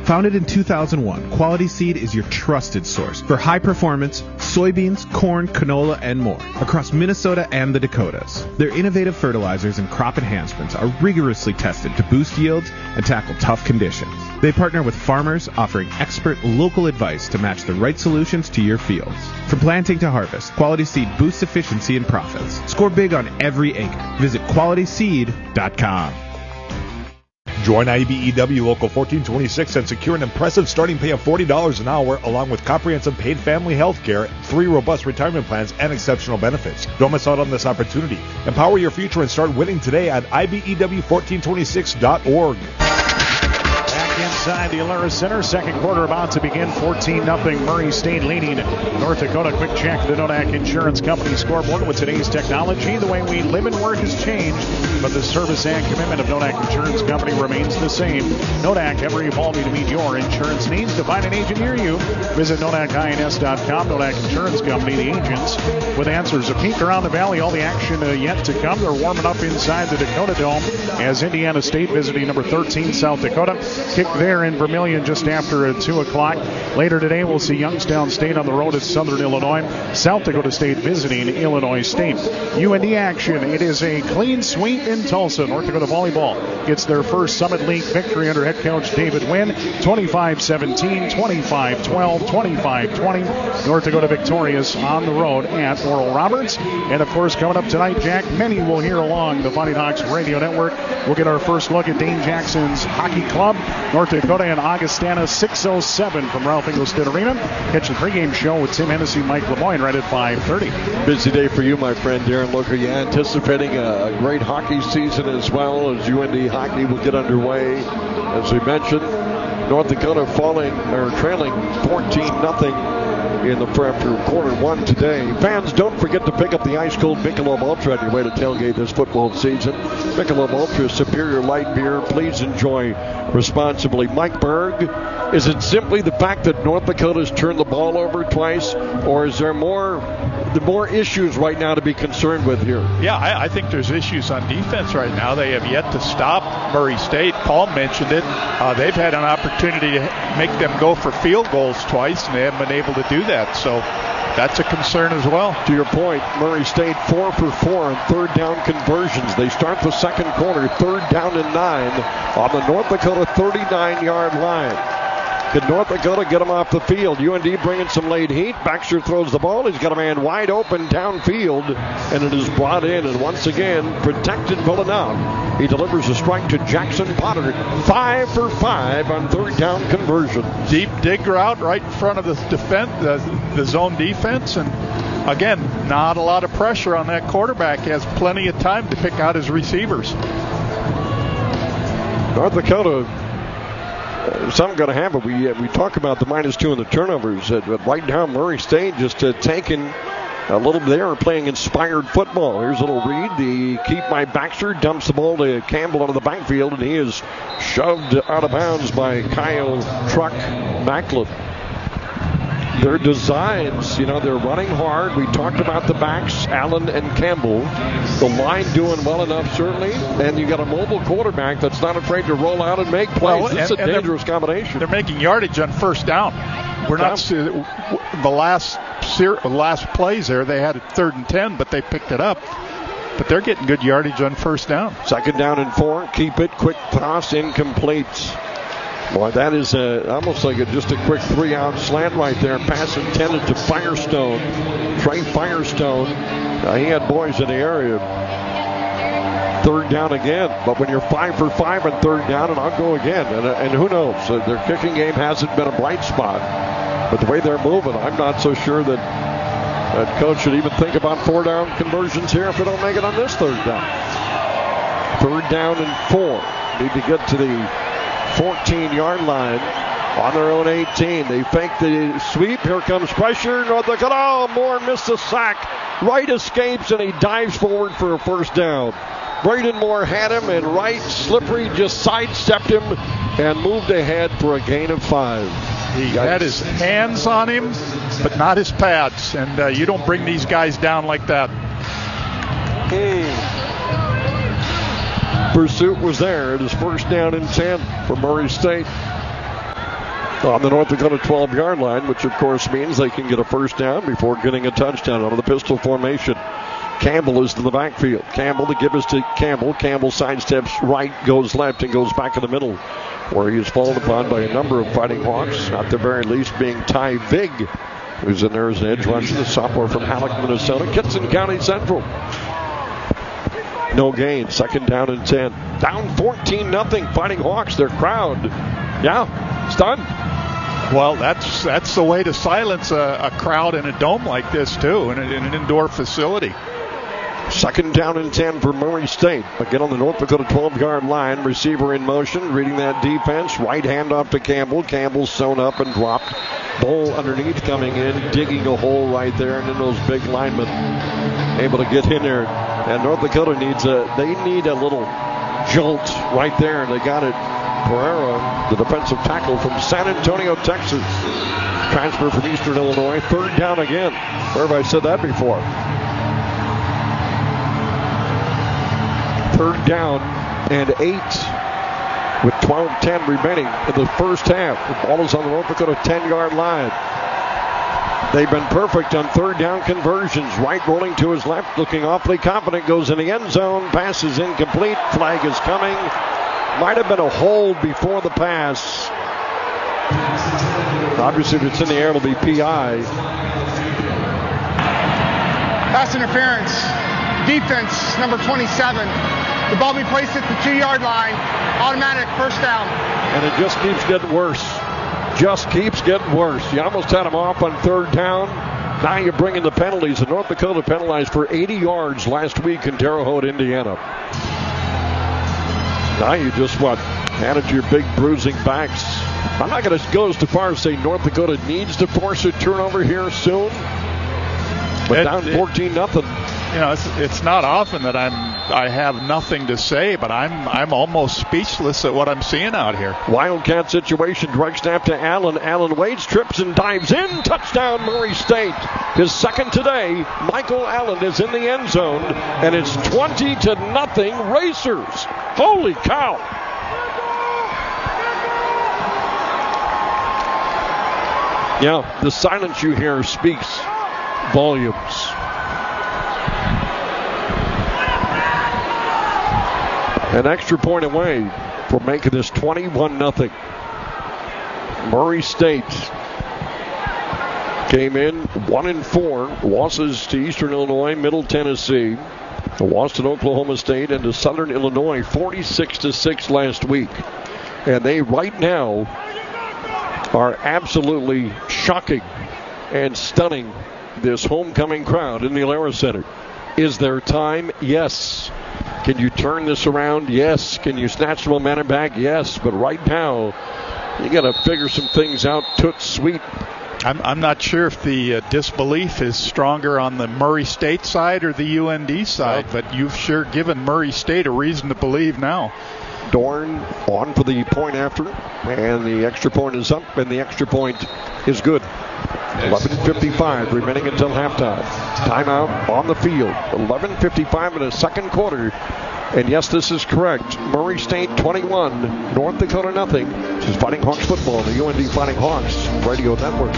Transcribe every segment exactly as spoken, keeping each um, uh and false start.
Founded in two thousand one, Quality Seed is your trusted source for high performance soybeans, corn, canola, and more across Minnesota and the Dakotas. Their innovative fertilizers and crop enhancements are rigorously tested to boost yields and tackle tough conditions. They partner with farmers, offering expert local advice to match the right solutions to your fields. From planting to harvest, Quality Seed boosts efficiency and profits. Score big on every acre. Visit quality seed dot com. Join I B E W Local fourteen twenty-six and secure an impressive starting pay of forty dollars an hour, along with comprehensive paid family health care, three robust retirement plans, and exceptional benefits. Don't miss out on this opportunity. Empower your future and start winning today at I B E W fourteen twenty-six dot org. Back inside the Alerus Center, second quarter about to begin. fourteen nothing Murray State leading North Dakota. Quick check the Nodak Insurance Company scoreboard. With today's technology, the way we live and work has changed, but the service and commitment of Nodak Insurance Company remains the same. Nodak, ever evolving to meet your insurance needs. To find an agent near you, visit Nodak I N S dot com. Nodak Insurance Company, the agents with answers. A peek around the valley, all the action uh, yet to come. They're warming up inside the Dakota Dome as Indiana State visiting number thirteen South Dakota. Kick there in Vermillion just after uh, two o'clock. Later today, we'll see Youngstown State on the road at Southern Illinois. South Dakota State visiting Illinois State. U N D action. It is a clean sweep in Tulsa. North Dakota Volleyball gets their first Summit League victory under head coach David Wynn. twenty-five seventeen, twenty-five twelve, twenty-five twenty. North Dakota victorious on the road at Oral Roberts. And, of course, coming up tonight, Jack, many will hear along the Fighting Hawks radio network. We'll get our first look at Dane Jackson's hockey club. North Dakota and Augustana, six oh seven from Ralph Engelstad Arena. Catch the pregame show with Tim Hennessy, Mike Lemoyne right at five thirty. Busy day for you, my friend Darren Loker. Yeah, anticipating a, a great hockey season as well as U N D hockey will get underway. As we mentioned, North Dakota falling or trailing fourteen nothing in the after quarter one today. Fans, don't forget to pick up the ice cold Michelob Ultra on your way to tailgate this football season. Michelob Ultra, superior light beer. Please enjoy responsibly. Mike Berg, is it simply the fact that North Dakota's turned the ball over twice, or is there more the more issues right now to be concerned with here? Yeah, I, I think there's issues on defense right now. They have yet to stop Murray State. Paul mentioned it. Uh, they've had an opportunity to make them go for field goals twice, and they haven't been able to do that. So that's a concern as well. To your point, Murray State four for four on third down conversions. They start the second quarter, third down and nine on the North Dakota thirty-nine yard line. Could North Dakota get them off the field? U N D bringing some late heat. Baxter throws the ball. He's got a man wide open downfield, and it is brought in, and once again, protected well enough. He delivers a strike to Jackson Potter. Five for five on third down conversion. Deep dig route right in front of the defense, the, the zone defense, and again, not a lot of pressure on that quarterback. He has plenty of time to pick out his receivers. North Dakota, uh, something going to happen. We uh, we talk about the minus two in the turnovers. Uh, but right now, Murray State just uh, taking a little bit there, playing inspired football. Here's a little read. The keep by Baxter dumps the ball to Campbell into the backfield, and he is shoved out of bounds by Kyle Truck Macklin. Their designs, you know, they're running hard. We talked about the backs, Allen and Campbell. The line doing well enough, certainly. And you got a mobile quarterback that's not afraid to roll out and make plays. Well, it's a dangerous they're, combination. They're making yardage on first down. We're not uh, the last last plays there. They had it third and ten, but they picked it up. But they're getting good yardage on first down. Second down and four. Keep it. Quick toss, incomplete. Boy, that is a, almost like a, just a quick three-out slant right there. Pass intended to Firestone. Trey Firestone. Uh, he had boys in the area. Third down again. But when you're five for five on third down, and I'll go again. And, and who knows? Uh, their kicking game hasn't been a bright spot. But the way they're moving, I'm not so sure that that coach should even think about four-down conversions here if they don't make it on this third down. Third down and four. Need to get to the fourteen-yard line on their own eighteen. They fake the sweep. Here comes pressure. North Dakota. Oh, Moore missed a sack. Wright escapes, and he dives forward for a first down. Braden Moore had him, and Wright, slippery, just sidestepped him and moved ahead for a gain of five. He Yikes. had his hands on him, but not his pads. And uh, you don't bring these guys down like that. Mm. Pursuit was there. It is first down and ten for Murray State. on the North Dakota twelve-yard line, which of course means they can get a first down before getting a touchdown out of the pistol formation. Campbell is to the backfield. Campbell to give us to Campbell. Campbell sidesteps right, goes left, and goes back in the middle, where he is followed upon by a number of Fighting Hawks, at the very least being Ty Vig, who's in there as an edge rusher, the sophomore from Halleck, Minnesota. Kitson County Central. No gain. Second down and ten. Down fourteen nothing. Fighting Hawks, their crowd. Yeah, stunned. Well, that's that's the way to silence a, a crowd in a dome like this, too, in, a, in an indoor facility. Second down and ten for Murray State. Again on the North Dakota twelve-yard line. Receiver in motion, reading that defense. Right hand off to Campbell. Campbell sewn up and dropped. Bull underneath coming in, digging a hole right there, and then those big linemen able to get in there. And North Dakota needs a, they need a little jolt right there, and they got it. Pereira, the defensive tackle from San Antonio, Texas. Transfer from Eastern Illinois. Third down again. Where have I said that before? Third down and eight with twelve ten remaining in the first half. The ball is on the North Dakota ten-yard line. They've been perfect on third down conversions. Right rolling to his left, looking awfully confident, goes in the end zone. Pass is incomplete. Flag is coming. Might have been a hold before the pass. Obviously, if it's in the air, it'll be P I. Pass interference. Defense, number twenty-seven. The ball be placed at the two-yard line. Automatic first down. And it just keeps getting worse. Just keeps getting worse. You almost had him off on third down. Now you bring in the penalties. And North Dakota penalized for eighty yards last week in Terre Haute, Indiana. Now you just, what, handed your big bruising backs. I'm not going to go as far as say North Dakota needs to force a turnover here soon. But it, down fourteen nothing. You know, it's, it's not often that I'm I have nothing to say, but I'm I'm almost speechless at what I'm seeing out here. Wildcat situation. Direct snap to Allen. Allen waits, trips, and dives in. Touchdown, Murray State. His second today. Michael Allen is in the end zone, and it's twenty to nothing Racers. Holy cow! Yeah, the silence you hear speaks volumes. An extra point away for making this twenty-one nothing. Murray State came in one and four. Losses to Eastern Illinois, Middle Tennessee. Loss to Oklahoma State and to Southern Illinois forty-six to six last week. And they right now are absolutely shocking and stunning this homecoming crowd in the Alara Center. Is there time? Yes. Can you turn this around? Yes. Can you snatch the momentum back? Yes. But right now, you got to figure some things out. Toot sweet. I'm, I'm not sure if the uh, disbelief is stronger on the Murray State side or the U N D side, well, but you've sure given Murray State a reason to believe now. Dorn on for the point after, and the extra point is up, and the extra point is good. eleven fifty-five remaining until halftime. Timeout on the field. eleven fifty-five in the second quarter. And yes, this is correct. Murray State twenty-one, North Dakota nothing. This is Fighting Hawks football, the U N D Fighting Hawks Radio Network.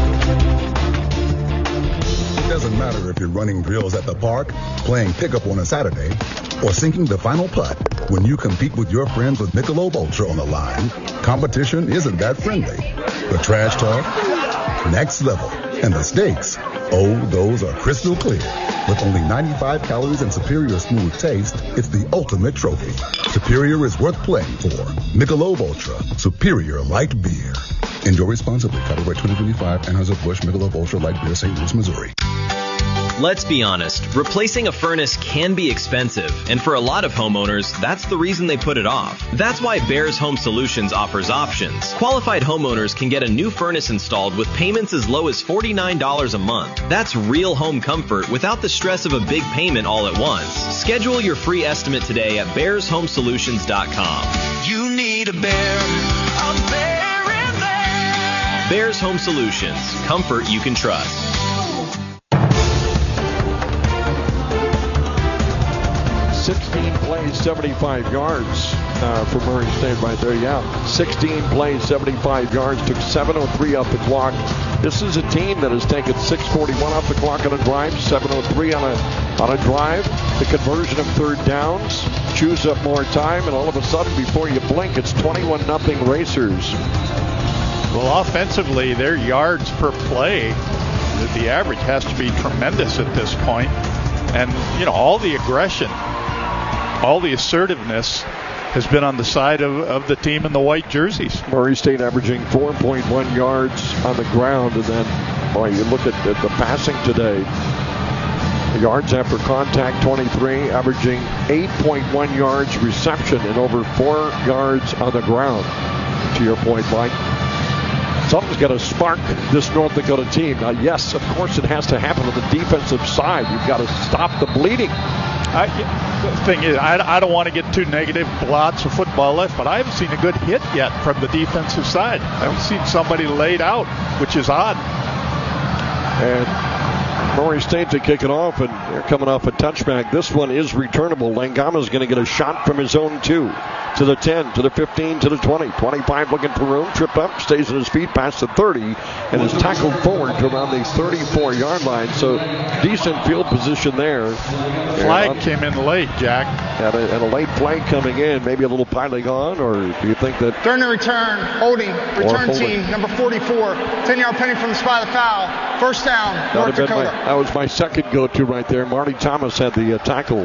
It doesn't matter if you're running drills at the park, playing pickup on a Saturday, or sinking the final putt. When you compete with your friends with Michelob Ultra on the line, competition isn't that friendly. The trash talk, next level, and the stakes, oh, those are crystal clear. With only ninety-five calories and superior smooth taste, it's the ultimate trophy. Superior is worth playing for. Michelob Ultra, superior light beer. Enjoy responsibly. Copyright twenty twenty-five, Anheuser-Busch Michelob Ultra Light Beer, Saint Louis, Missouri. Let's be honest, replacing a furnace can be expensive, and for a lot of homeowners, that's the reason they put it off. That's why Bears Home Solutions offers options. Qualified homeowners can get a new furnace installed with payments as low as forty-nine dollars a month. That's real home comfort without the stress of a big payment all at once. Schedule your free estimate today at bears home solutions dot com. You need a bear, a bear in there. Bears Home Solutions, comfort you can trust. sixteen play plays, seventy-five yards uh, for Murray State right there. Yeah, sixteen plays, seventy-five yards. Took seven oh three off the clock. This is a team that has taken six forty-one off the clock on a drive, seven oh three on a on a drive. The conversion of third downs chews up more time, and all of a sudden, before you blink, it's twenty-one nothing Racers. Well, offensively, their yards per play, the average has to be tremendous at this point. And, you know, all the aggression, all the assertiveness has been on the side of, of the team in the white jerseys. Murray State averaging four point one yards on the ground. And then, boy, you look at, at the passing today. Yards after contact, twenty-three, averaging eight point one yards reception and over four yards on the ground. To your point, Mike. Something's got to spark this North Dakota team. Now, yes, of course, it has to happen on the defensive side. You've got to stop the bleeding. I, the thing is, I, I don't want to get too negative. Lots of football left, but I haven't seen a good hit yet from the defensive side. I haven't seen somebody laid out, which is odd. And Murray State to kick it off, and they're coming off a touchback. This one is returnable. Langama's going to get a shot from his own two. To the ten, to the fifteen, to the twenty. twenty-five looking for room. Trip up, stays on his feet past the thirty, and is tackled forward to around the thirty-four yard line. So decent field position there. Flag and, came in late, Jack. And a, and a late flag coming in. Maybe a little piling on, or do you think that? During the return, holding, return holding. Team, number forty-four. ten yard penalty from the spot of the foul. First down, that North Dakota. My, that was my second go-to right there. Marty Thomas had the uh, tackle.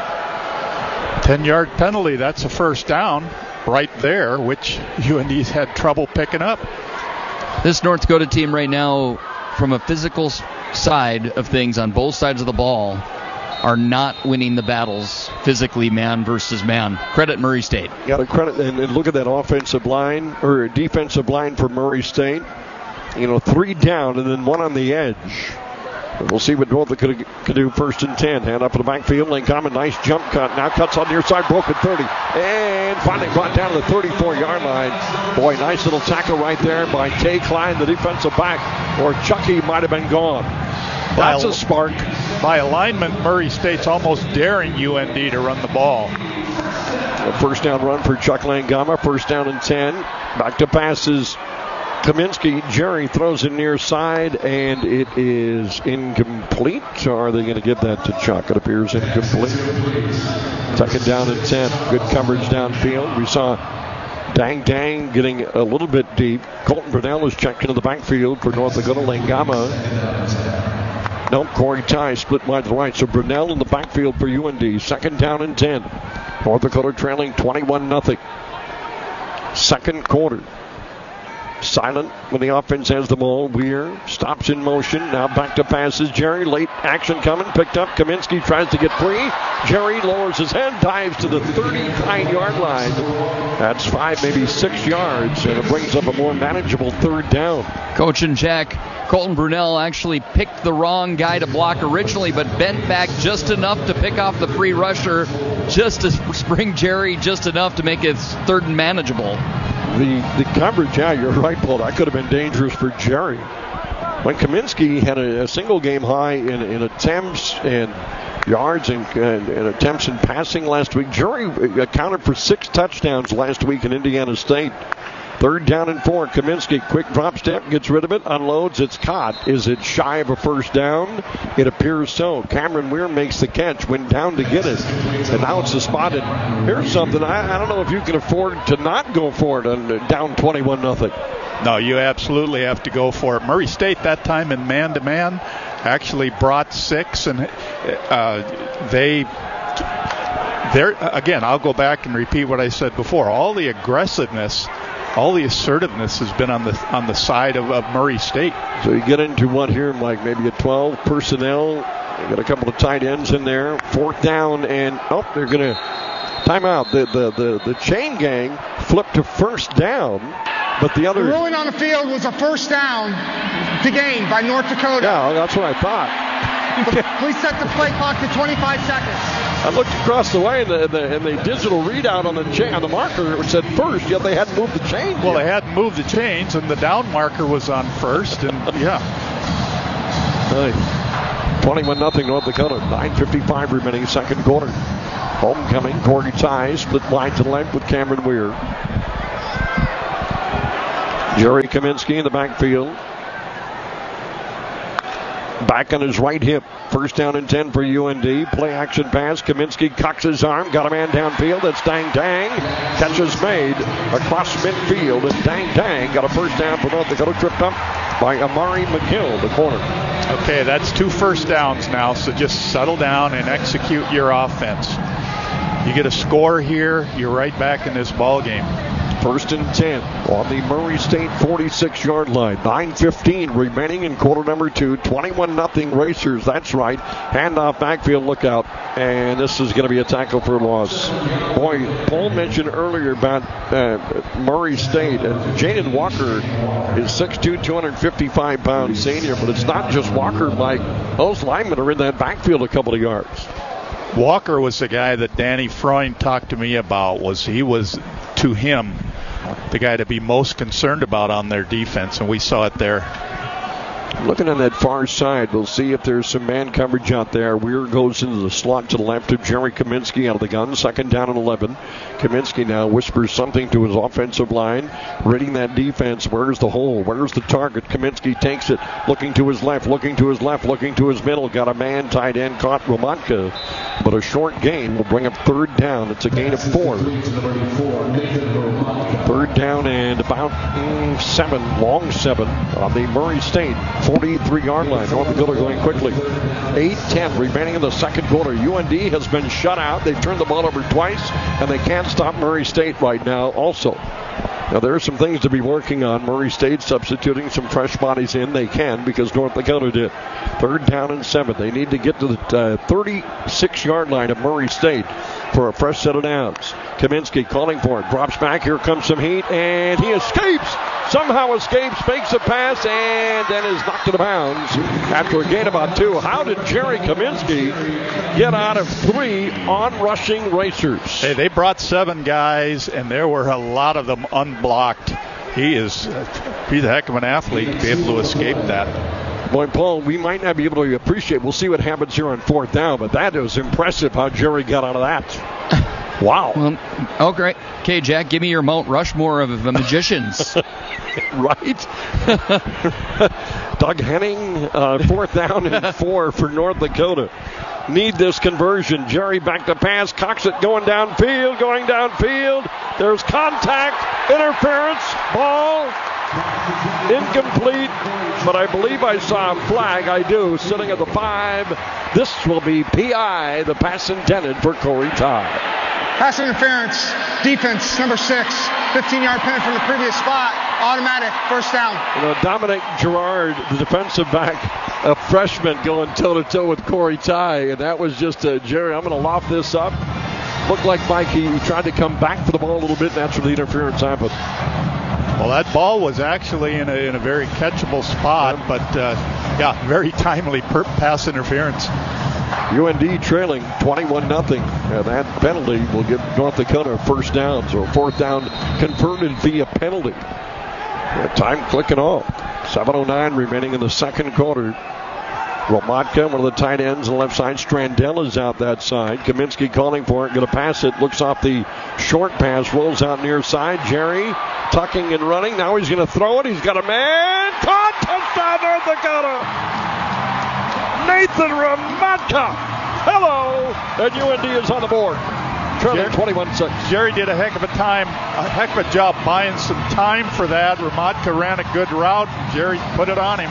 ten yard penalty, that's a first down right there, which U N D's had trouble picking up. This North Dakota team right now, from a physical side of things on both sides of the ball, are not winning the battles physically, man versus man. Credit Murray State. Got to credit, and, and look at that offensive line, or defensive line for Murray State. You know, three down and then one on the edge. We'll see what North Dakota can do first and ten. Hand up in the backfield. Langama, nice jump cut. Now cuts on the near side, broken thirty. And finally brought down to the thirty-four yard line. Boy, nice little tackle right there by Tay Klein, the defensive back. Or Chucky might have been gone. That's a spark. By alignment, Murray State's almost daring U N D to run the ball. A first down run for Chuck Langama. First down and ten. Back to passes. Kaminsky, Jerry throws it near side, and it is incomplete. Or are they going to give that to Chuck? It appears incomplete. Second down and ten. Good coverage downfield. We saw Dang Dang getting a little bit deep. Colton Brunell is checked into the backfield for North Dakota. Langama. Nope, Corey Ty split wide to the right. So Brunell in the backfield for U N D. Second down and ten. North Dakota trailing twenty-one nothing. Second quarter. Silent when the offense has the ball. Weir stops in motion. Now back to passes. Jerry, late action coming. Picked up. Kaminsky tries to get free. Jerry lowers his head. Dives to the thirty-nine yard line. That's five, maybe six yards. And it brings up a more manageable third down. Coach and Jack, Colton Brunell actually picked the wrong guy to block originally, but bent back just enough to pick off the free rusher. Just to spring Jerry just enough to make it third and manageable. The the coverage, yeah, you're right, Paul. That could have been dangerous for Jerry. When Kaminsky had a, a single game high in, in attempts and yards and, and, and attempts in passing last week, Jerry accounted for six touchdowns last week in Indiana State. Third down and four. Kaminsky, quick drop step, gets rid of it, unloads, it's caught. Is it shy of a first down? It appears so. Cameron Weir makes the catch, went down to get it, and now it's a spot. And here's something, I, I don't know if you can afford to not go for it on down twenty-one nothing. No, you absolutely have to go for it. Murray State that time in man-to-man actually brought six, and uh, they... There again, I'll go back and repeat what I said before. All the aggressiveness, all the assertiveness has been on the on the side of, of Murray State. So you get into what here, Mike? Maybe a twelve personnel. You got a couple of tight ends in there. Fourth down, and oh, they're going to timeout. The, the the the chain gang flipped to first down, but the other. The ruling on the field was a first down to gain by North Dakota. Yeah, that's what I thought. Please set the play clock to twenty-five seconds. I looked across the way, and the, the, and the digital readout on the chain, on the marker said first, yet they hadn't moved the chain. Well, they hadn't moved the chains, and the down marker was on first, and yeah. Hey, twenty-one nothing North Dakota. nine fifty-five remaining second quarter. Homecoming, Corey Ty, split wide to the left with Cameron Weir. Jerry Kaminsky in the backfield. Back on his right hip. First down and ten for U N D. Play action pass. Kaminsky cocks his arm. Got a man downfield. That's Dang Dang. Catch is made across midfield. And Dang Dang got a first down for North Dakota. Tripped up by Amari McGill, the corner. Okay, that's two first downs now, so just settle down and execute your offense. You get a score here, you're right back in this ball game. First and ten on the Murray State forty-six-yard line. nine fifteen remaining in quarter number two. twenty-one nothing Racers. That's right. Handoff backfield, look out. And this is going to be a tackle for loss. Boy, Paul mentioned earlier about uh, Murray State. And Jaden Walker is six two, two hundred fifty-five pound senior. But it's not just Walker, Mike. Those linemen are in that backfield a couple of yards. Walker was the guy that Danny Freund talked to me about. Was he was, to him, the guy to be most concerned about on their defense, and we saw it there. Looking on that far side, we'll see if there's some man coverage out there. Weir goes into the slot to the left of Jerry Kaminsky out of the gun. Second down and eleven. Kaminsky now whispers something to his offensive line. Reading that defense. Where's the hole? Where's the target? Kaminsky takes it. Looking to his left. Looking to his left. Looking to his middle. Got a man tight end. Caught Romatka. But a short gain will bring up third down. It's a gain of four. Third down and about mm, seven. Long seven on the Murray State forty-three-yard line. North Dakota going quickly. eight ten remaining in the second quarter. U N D has been shut out. They've turned the ball over twice, and they can't stop Murray State right now also. Now, there are some things to be working on. Murray State substituting some fresh bodies in. They can because North Dakota did. Third down and seven. They need to get to the uh, thirty-six-yard line of Murray State for a fresh set of downs. Kaminsky calling for it. Drops back. Here comes some heat, and he escapes. Somehow escapes, fakes a pass, and then is knocked out of bounds after a gain about two. How did Jerry Kaminsky get out of three on-rushing Racers? Hey, they brought seven guys, and there were a lot of them unblocked. He is he's a heck of an athlete to be able to escape that. Boy, Paul, we might not be able to appreciate. We'll see what happens here on fourth down, but that is impressive how Jerry got out of that. Wow. Well, oh, great. Okay, Jack, give me your Mount Rushmore of the magicians. Right? Doug Henning, uh, fourth down and four for North Dakota. Need this conversion. Jerry back to pass. Cocks it going downfield, going downfield. There's contact, interference, ball, incomplete. But I believe I saw a flag. I do, sitting at the five. This will be P I, the pass intended for Corey Ty. Pass interference, defense, number six, fifteen-yard penalty from the previous spot, automatic, first down. You know, Dominic Gerard, the defensive back, a freshman going toe-to-toe with Corey Ty, and that was just a, Jerry, I'm going to loft this up. Looked like Mike, he tried to come back for the ball a little bit, and that's where the interference happened. Well, that ball was actually in a, in a very catchable spot, yeah. but, uh, yeah, very timely per- pass interference. U N D trailing twenty-one nothing. And that penalty will give North Dakota a first down. So fourth down converted via penalty. Yeah, time clicking off. seven oh nine remaining in the second quarter. Romatka, one of the tight ends on the left side. Strandell is out that side. Kaminsky calling for it. Going to pass it. Looks off the short pass. Rolls out near side. Jerry tucking and running. Now he's going to throw it. He's got a man. Caught. Touchdown North Dakota. Nathan Romatka. Hello. And U N D is on the board. Trailing twenty-one six. Jerry did a heck of a time, a heck of a job buying some time for that. Romatka ran a good route. Jerry put it on him.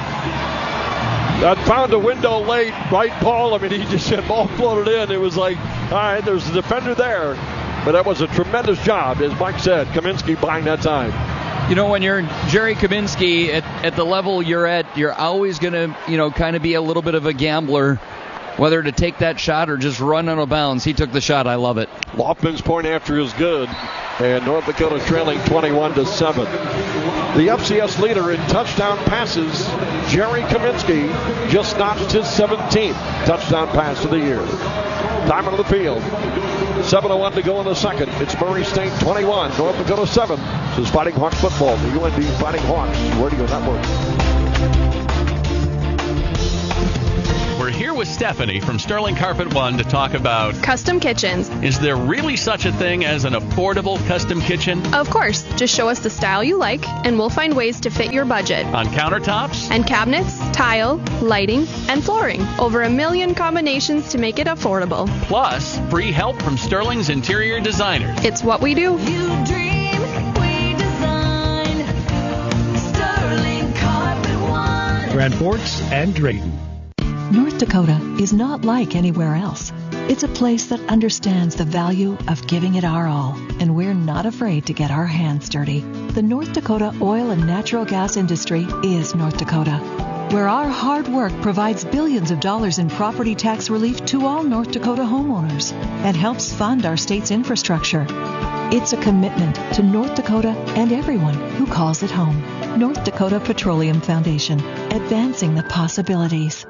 That found a window late, right, Paul? I mean, he just had ball floated in. It was like, all right, there's a defender there. But that was a tremendous job, as Mike said. Kaminsky buying that time. You know, when you're Jerry Kaminsky at, at the level you're at, you're always going to, you know, kind of be a little bit of a gambler, whether to take that shot or just run out of bounds. He took the shot. I love it. Loftman's point after is good. And North Dakota trailing twenty-one to seven. The F C S leader in touchdown passes, Jerry Kaminsky, just notched his seventeenth touchdown pass of the year. Time on the field. seven oh one to go in the second. It's Murray State twenty-one, North Dakota seven. This is Fighting Hawks football, the U N D Fighting Hawks Radio Network. We're here with Stephanie from Sterling Carpet One to talk about custom kitchens. Is there really such a thing as an affordable custom kitchen? Of course. Just show us the style you like, and we'll find ways to fit your budget. On countertops? And cabinets, tile, lighting, and flooring. Over a million combinations to make it affordable. Plus, free help from Sterling's interior designers. It's what we do. You dream, we design. Sterling Carpet One. Grand Forks and Drayton. North Dakota is not like anywhere else. It's a place that understands the value of giving it our all, and we're not afraid to get our hands dirty. The North Dakota oil and natural gas industry is North Dakota, where our hard work provides billions of dollars in property tax relief to all North Dakota homeowners and helps fund our state's infrastructure. It's a commitment to North Dakota and everyone who calls it home. North Dakota Petroleum Foundation, advancing the possibilities.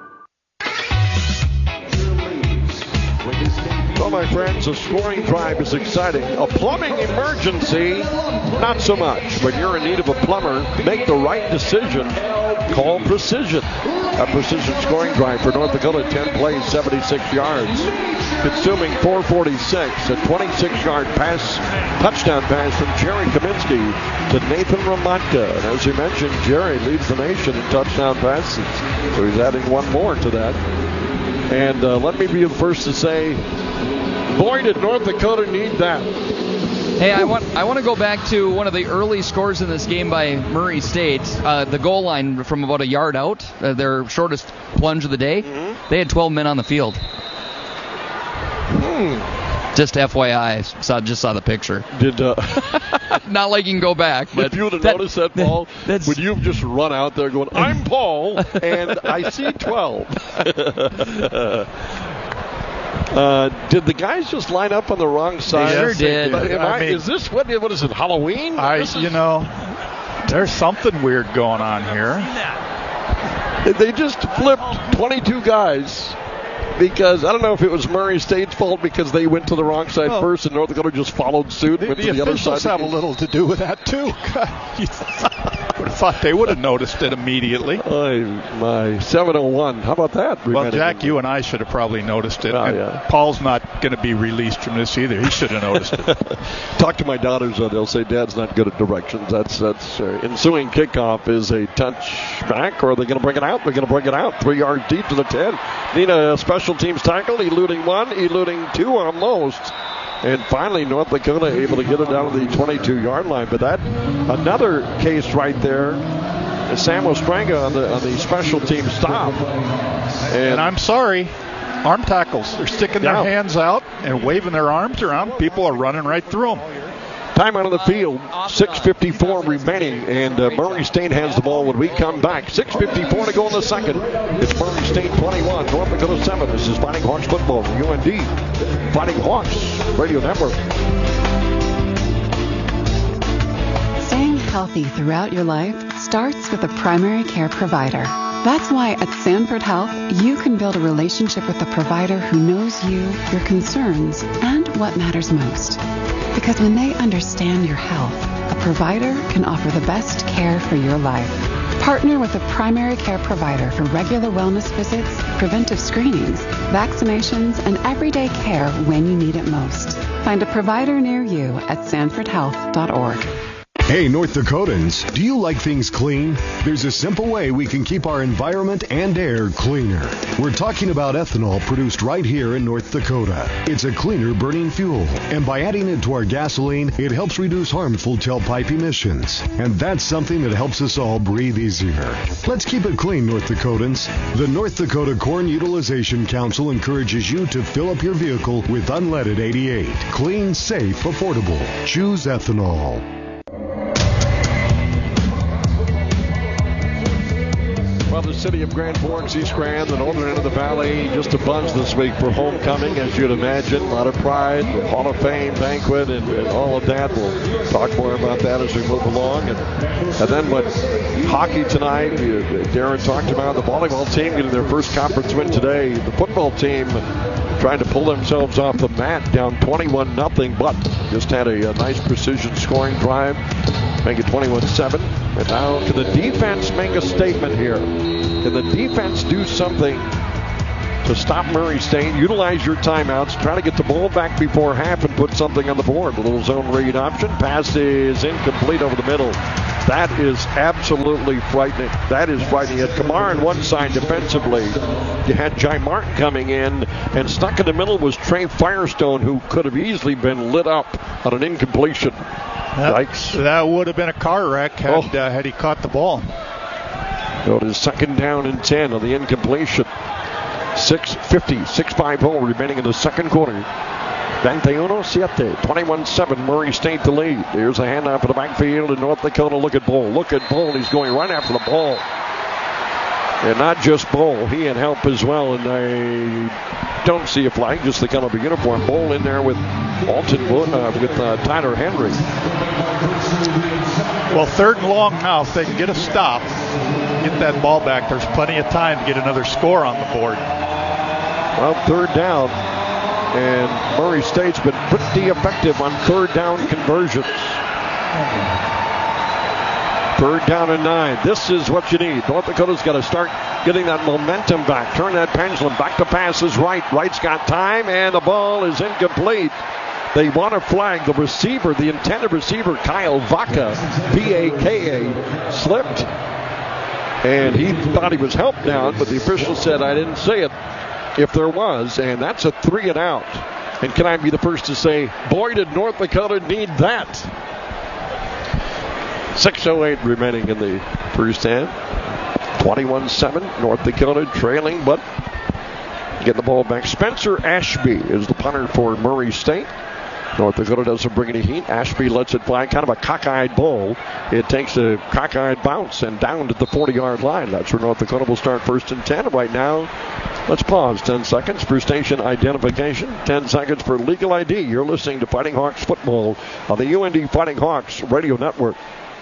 Well, my friends, a scoring drive is exciting. A plumbing emergency, not so much. When you're in need of a plumber, make the right decision. Call Precision. A Precision scoring drive for North Dakota, ten plays, seventy-six yards. Consuming four forty-six, a twenty-six-yard pass, touchdown pass from Jerry Kaminsky to Nathan Ramotka. And as you mentioned, Jerry leads the nation in touchdown passes. So he's adding one more to that. And uh, let me be the first to say, boy, did North Dakota need that. Hey, I want I want to go back to one of the early scores in this game by Murray State. Uh, the goal line from about a yard out, uh, their shortest plunge of the day. Mm-hmm. They had twelve men on the field. Hmm. Just F Y I, saw just saw the picture. Did uh, not like you can go back, but if you would have that, noticed that, Paul, would you have just run out there going, "I'm Paul, and I see twelve." Uh, did the guys just line up on the wrong side? They sure did. Am I, I mean, is this what? What is it? Halloween? I, is, you know, there's something weird going on here. They just flipped twenty-two guys because I don't know if it was Murray State's fault because they went to the wrong side well, first and North Dakota just followed suit. The, went the to the other officials side. have a little to do with that too. I would have thought they would have noticed it immediately. Oh, my seven oh one. How about that? Well, Jack, you and I should have probably noticed it. Oh, and yeah. Paul's not going to be released from this either. He should have noticed it. Talk to my daughters, and they'll say Dad's not good at directions. That's that's uh, ensuing kickoff is a touchback, or are they going to bring it out? They're going to bring it out three yards deep to the ten. Need a special teams tackle, eluding one, eluding two almost. And finally, North Dakota able to get it down to the twenty-two-yard line. But that, another case right there, is Sam Ostranga on the on the special team stop. And, and I'm sorry, arm tackles. They're sticking yeah. their hands out and waving their arms around. People are running right through them. Time out of the field, six fifty-four remaining, and uh, Murray State has the ball when we come back. six fifty-four to go in the second. It's Murray State twenty-one, North Dakota seven. This is Fighting Hawks football from U N D. Fighting Hawks Radio Network. Staying healthy throughout your life starts with a primary care provider. That's why at Sanford Health, you can build a relationship with a provider who knows you, your concerns, and what matters most. Because when they understand your health, a provider can offer the best care for your life. Partner with a primary care provider for regular wellness visits, preventive screenings, vaccinations, and everyday care when you need it most. Find a provider near you at sanford health dot org. Hey, North Dakotans, do you like things clean? There's a simple way we can keep our environment and air cleaner. We're talking about ethanol produced right here in North Dakota. It's a cleaner burning fuel, and by adding it to our gasoline, it helps reduce harmful tailpipe emissions. And that's something that helps us all breathe easier. Let's keep it clean, North Dakotans. The North Dakota Corn Utilization Council encourages you to fill up your vehicle with unleaded eighty-eight. Clean, safe, affordable. Choose ethanol. Well, the city of Grand Forks, East Grand, the northern end of the valley, just a bunch this week for homecoming, as you'd imagine. A lot of pride, the Hall of Fame banquet, and, and all of that. We'll talk more about that as we move along. And, and then what hockey tonight, Darren talked about the volleyball team getting their first conference win today. The football team trying to pull themselves off the mat, down twenty-one nothing, but just had a, a nice precision scoring drive, make it twenty-one seven. And now can the defense make a statement here? Can the defense do something to stop Murray State. Utilize your timeouts. Try to get the ball back before half and put something on the board. A little zone read option. Pass is incomplete over the middle. That is absolutely frightening. That is frightening. You had Kamar on one side defensively. You had Jai Martin coming in, and stuck in the middle was Trey Firestone, who could have easily been lit up on an incompletion. That, Yikes. That would have been a car wreck had, Oh. uh, had he caught the ball. So it is second down and ten on the incompletion. six fifty, six five remaining in the second quarter. twenty-uno siete, twenty-one seven, Murray State the lead. Here's a handoff to the backfield in North Dakota. Look at Bull. Look at Bull. He's going right after the ball. And not just Bull. He had help as well. And I don't see a flag, just the color of the uniform. Bull in there with Alton Wood, uh, with uh, Tyler Henry. Well, third and long now. If they can get a stop, get that ball back, there's plenty of time to get another score on the board. Well, third down. And Murray State's been pretty effective on third down conversions. Third down and nine. This is what you need. North Dakota's got to start getting that momentum back. Turn that pendulum. Back to passes right. Right's got time, and the ball is incomplete. They want to flag the receiver, the intended receiver, Kyle Vaca, V A K A, slipped. And he thought he was helped down, but the official said, I didn't see it. If there was, and that's a three and out. And can I be the first to say, boy, did North Dakota need that. six oh eight remaining in the first half. twenty-one seven, North Dakota trailing, but getting the ball back. Spencer Ashby is the punter for Murray State. North Dakota doesn't bring any heat. Ashby lets it fly, kind of a cockeyed ball. It takes a cockeyed bounce and down to the forty-yard line. That's where North Dakota will start first and ten. Right now, let's pause ten seconds for station identification, ten seconds for legal I D. You're listening to Fighting Hawks football on the U N D Fighting Hawks radio network.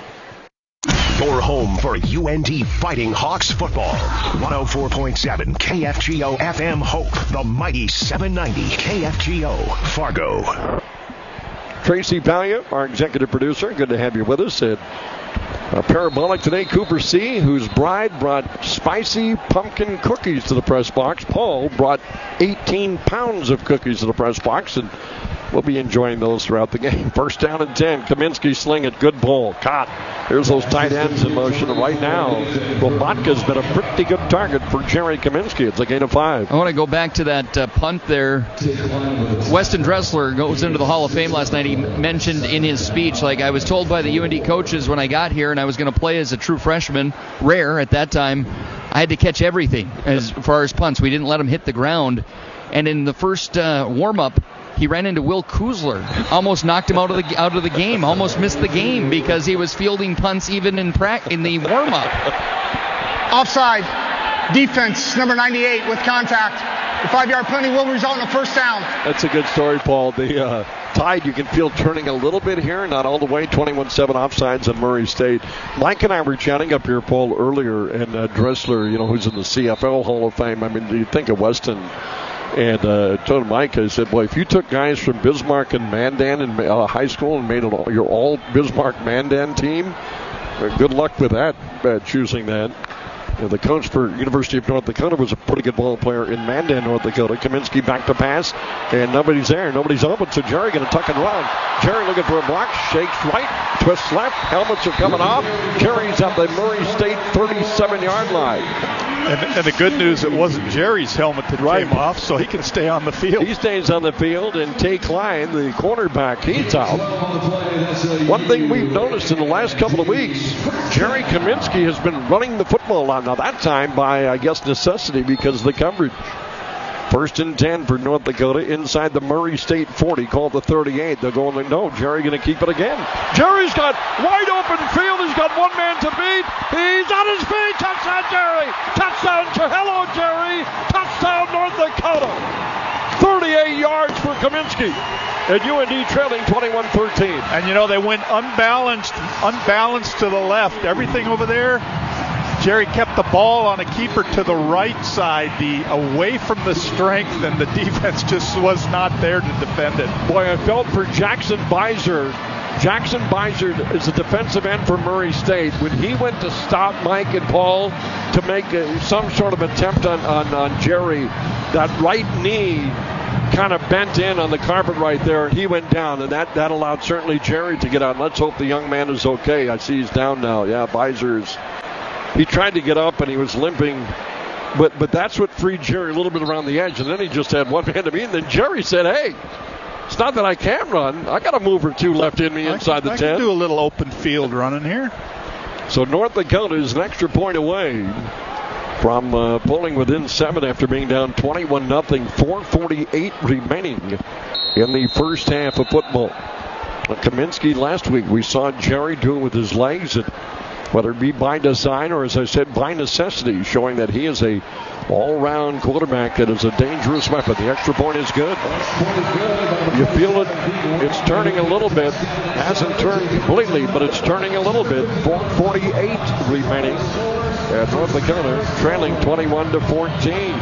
Your home for U N D Fighting Hawks football. one oh four point seven K F G O F M Hope, the mighty seven ninety K F G O Fargo. Tracy Valiant, our executive producer, good to have you with us. And uh, parabolic today, Cooper C., whose bride brought spicy pumpkin cookies to the press box. Paul brought eighteen pounds of cookies to the press box, and we'll be enjoying those throughout the game. First down and ten. Kaminsky sling it. Good ball. Caught. Here's those tight ends in motion. And right now, Robotka's been a pretty good target for Jerry Kaminsky. It's a gain of five. I want to go back to that uh, punt there. Weston Dressler goes into the Hall of Fame last night. He mentioned in his speech, like, I was told by the U N D coaches when I got here and I was going to play as a true freshman, rare at that time, I had to catch everything as far as punts. We didn't let him hit the ground. And in the first uh, warm-up, he ran into Will Kuzler, almost knocked him out of the out of the game, almost missed the game because he was fielding punts even in pra- in the warm-up. Offside. Defense, number ninety-eight with contact. The five-yard penalty will result in a first down. That's a good story, Paul. The uh, tide you can feel turning a little bit here, not all the way. twenty-one seven offsides at Murray State. Mike and I were chatting up here, Paul, earlier, and uh, Dressler, you know, who's in the C F L Hall of Fame. I mean, do you think of Weston? And uh, told Mike, I said, boy, if you took guys from Bismarck and Mandan in uh, high school and made it all, your all Bismarck Mandan team, uh, good luck with that, uh, choosing that. You know, the coach for University of North Dakota was a pretty good ball player in Mandan, North Dakota. Kaminsky back to pass, and nobody's there. Nobody's open, so Jerry going to tuck and run. Jerry looking for a block, shakes right, twists left. Helmets are coming off. Jerry's at the Murray State thirty-seven-yard line. And, and the good news, it wasn't Jerry's helmet that right. came off, so he can stay on the field. He stays on the field, and Tay Klein, the cornerback, he's out. One thing we've noticed in the last couple of weeks, Jerry Kaminsky has been running the football line. Now, that time by, I guess, necessity because of the coverage. First and ten for North Dakota inside the Murray State forty, called the thirty-eight. They're going, no, Jerry going to keep it again. Jerry's got wide open field. He's got one man to beat. He's on his feet. Touchdown, Jerry. Touchdown, hello, Jerry. Touchdown, North Dakota. thirty-eight yards for Kaminsky. And U N D trailing twenty-one thirteen. And, you know, they went unbalanced, unbalanced to the left. Everything over there. Jerry kept the ball on a keeper to the right side, the away from the strength, and the defense just was not there to defend it. Boy, I felt for Jackson Beiser Jackson Beiser is a defensive end for Murray State. When he went to stop Mike and Paul to make a, some sort of attempt on, on, on Jerry, that right knee kind of bent in on the carpet right there, and he went down, and that, that allowed certainly Jerry to get out. Let's hope the young man is okay. I see he's down now. Yeah, Beiser's. He tried to get up, and he was limping. But but that's what freed Jerry a little bit around the edge, and then he just had one man to beat. And then Jerry said, hey, it's not that I can't run. I got a move or two left in me inside I can, the ten. I can do a little open field running here. So North Dakota is an extra point away from uh, pulling within seven after being down twenty-one nothing. four forty-eight remaining in the first half of football. Uh, Kaminsky last week, we saw Jerry do it with his legs, and whether it be by design or, as I said, by necessity, showing that he is a all-round quarterback that is a dangerous weapon. The extra point is good. You feel it. It's turning a little bit. Hasn't turned completely, but it's turning a little bit. four forty-eight remaining. And North Dakota trailing twenty-one to fourteen.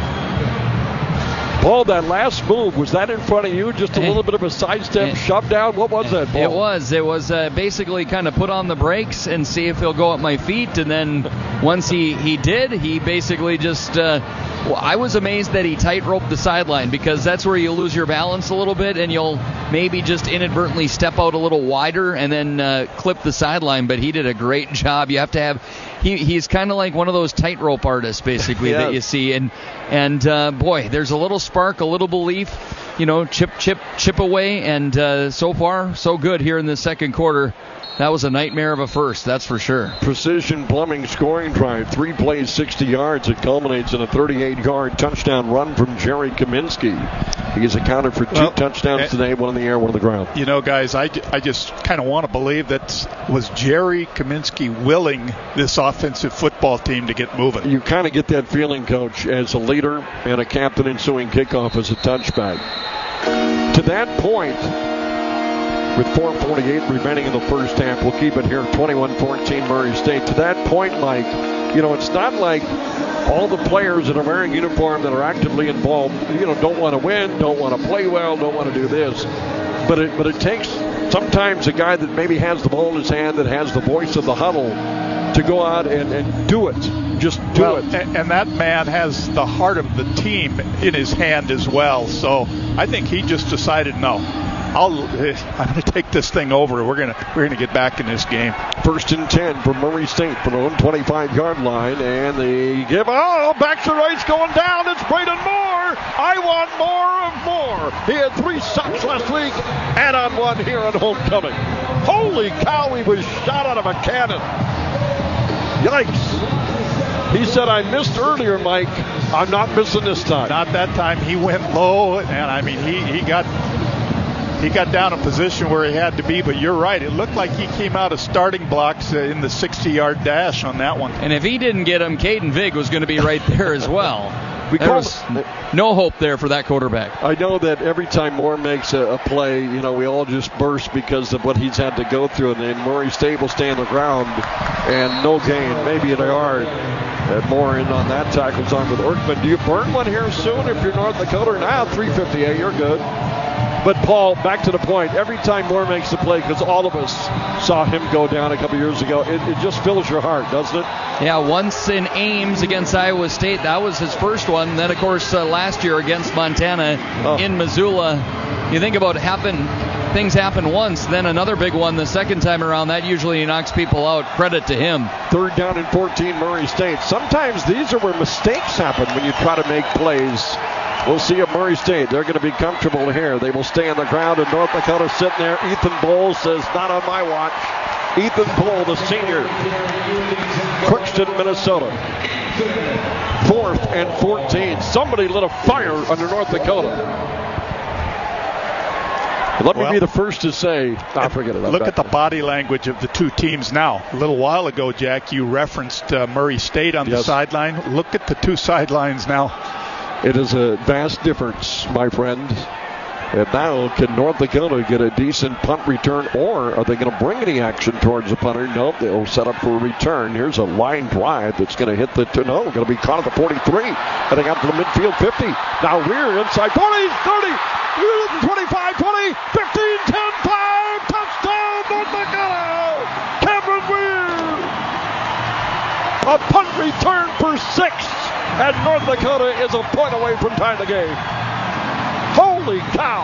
Paul, that last move, was that in front of you? Just a little bit of a sidestep, shove down? What was that, Paul? It was. It was uh, basically kind of put on the brakes and see if he'll go at my feet. And then once he, he did, he basically just, uh, well, I was amazed that he tight roped the sideline, because that's where you lose your balance a little bit and you'll maybe just inadvertently step out a little wider and then uh, clip the sideline. But he did a great job. You have to have, he he's kind of like one of those tightrope artists, basically, yes. that you see. And, and uh, boy, there's a little spark, a little belief, you know, chip, chip, chip away. And uh, so far, so good here in the second quarter. That was a nightmare of a first, that's for sure. Precision Plumbing scoring drive. Three plays, sixty yards. It culminates in a thirty-eight-yard touchdown run from Jerry Kaminsky. He has accounted for two well, touchdowns uh, today, one in the air, one on the ground. You know, guys, I, I just kind of want to believe that was Jerry Kaminsky willing this offensive football team to get moving. You kind of get that feeling, Coach, as a leader and a captain ensuing kickoff as a touchback. To that point, with four forty-eight remaining in the first half, we'll keep it here, twenty-one fourteen Murray State. To that point, Mike, you know, it's not like all the players that are wearing uniform that are actively involved, you know, don't want to win, don't want to play well, don't want to do this. But it, but it takes sometimes a guy that maybe has the ball in his hand, that has the voice of the huddle, to go out and, and do it. Just do well, it. And, and that man has the heart of the team in his hand as well. So I think he just decided, no. I'll, I'm going to take this thing over. We're going to we're going to get back in this game. First and ten for Murray State from their own twenty-five-yard line, and they give. Oh, back to right's going down. It's Braden Moore. I want more of Moore. He had three sacks last week. Add on one here on homecoming. Holy cow! He was shot out of a cannon. Yikes! He said, "I missed earlier, Mike. I'm not missing this time." Not that time. He went low, and I mean, he he got. He got down a position where he had to be, but you're right. It looked like he came out of starting blocks uh, in the sixty-yard dash on that one. And if he didn't get him, Caden Vig was going to be right there as well. We there was it, no hope there for that quarterback. I know that every time Moore makes a, a play, you know, we all just burst because of what he's had to go through. And then Murray State will stay on the ground and no gain, maybe a yard. And Moore in on that tackle on with Erkman. Do you burn one here soon if you're North Dakota? Now three fifty-eight, you're good. But, Paul, back to the point, every time Moore makes the play, because all of us saw him go down a couple years ago, it, it just fills your heart, doesn't it? Yeah, once in Ames against Iowa State, that was his first one. Then, of course, uh, last year against Montana oh. in Missoula. You think about happen, things happen once, then another big one the second time around. That usually knocks people out. Credit to him. Third down and fourteen, Murray State. Sometimes these are where mistakes happen when you try to make plays. We'll see at Murray State. They're going to be comfortable here. They will stay on the ground, and North Dakota sitting there. Ethan Bull says, not on my watch. Ethan Bull, the senior. Crookston, Minnesota. Fourth and fourteen. Somebody lit a fire under North Dakota. Let me well, be the first to say, I forget it. Look at the body language of the two teams now. A little while ago, Jack, you referenced uh, Murray State on yes. the sideline. Look at the two sidelines now. It is a vast difference, my friend. And now, can North Dakota get a decent punt return, or are they going to bring any action towards the punter? Nope, they'll set up for a return. Here's a line drive that's going to hit the, t- no, going to be caught at the forty-three. Heading out to the midfield fifty. Now Weir inside forty, thirty, twenty-five, twenty, fifteen, ten, five, touchdown, North A punt return for six. And North Dakota is a point away from tying the game. Holy cow.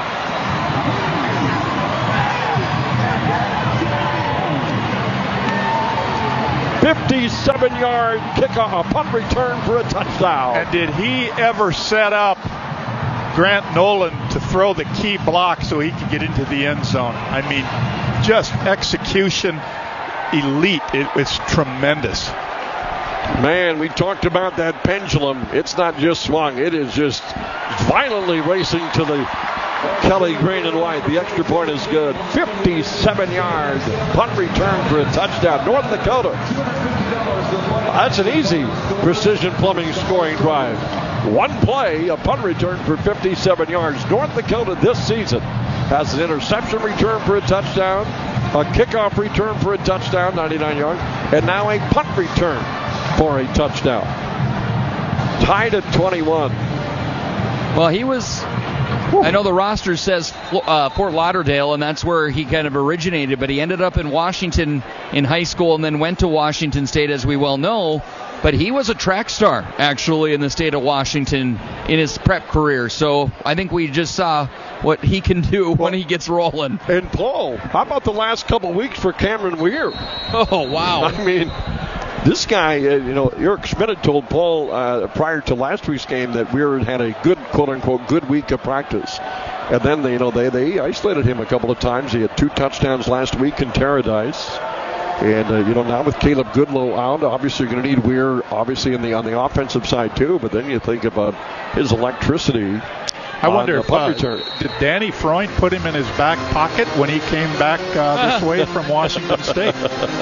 fifty-seven yard kickoff, a punt return for a touchdown. And did he ever set up Grant Nolan to throw the key block so he could get into the end zone? I mean, just execution elite. It was tremendous. Man, we talked about that pendulum. It's not just swung. It is just violently racing to the Kelly green and white. The extra point is good. fifty-seven yard punt return for a touchdown. North Dakota. That's an easy Precision Plumbing scoring drive. One play, a punt return for fifty-seven yards. North Dakota this season has an interception return for a touchdown, a kickoff return for a touchdown, ninety-nine yards, and now a punt return for a touchdown. Tied at twenty-one. Well, he was, I know the roster says uh, Fort Lauderdale, and that's where he kind of originated, but he ended up in Washington in high school and then went to Washington State, as we well know. But he was a track star, actually, in the state of Washington in his prep career. So I think we just saw what he can do well, when he gets rolling. And Paul, how about the last couple of weeks for Cameron Weir? Oh, wow. I mean, this guy, uh, you know, Eric Schmidt had told Paul uh, prior to last week's game that Weir had a good, quote-unquote, good week of practice. And then, they, you know, they, they isolated him a couple of times. He had two touchdowns last week in Paradise. And, uh, you know, now with Caleb Goodlow out, obviously you're going to need Weir, obviously, in the, on the offensive side, too. But then you think about his electricity. I wonder if uh, did Danny Freund put him in his back pocket when he came back uh, this way from Washington State?